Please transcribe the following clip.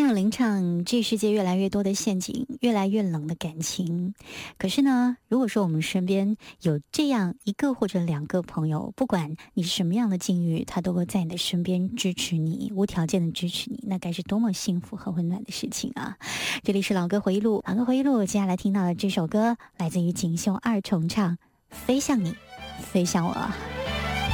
有林唱，这世界越来越多的陷阱，越来越冷的感情。可是呢，如果说我们身边有这样一个或者两个朋友，不管你是什么样的境遇，他都会在你的身边支持你，无条件的支持你，那该是多么幸福和温暖的事情啊！这里是老歌回忆录，老歌回忆录，接下来听到的这首歌来自于锦绣二重唱《飞向你，飞向我》。